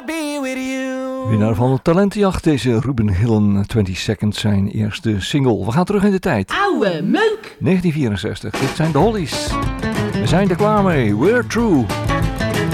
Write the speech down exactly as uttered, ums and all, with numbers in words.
be with you. Winnaar van de talentenjacht, deze Ruben Hillen, twintig seconds, zijn eerste single. We gaan terug in de tijd. Oude meuk! negentien vierenzestig, dit zijn de Hollies. We zijn er klaar mee, we're true.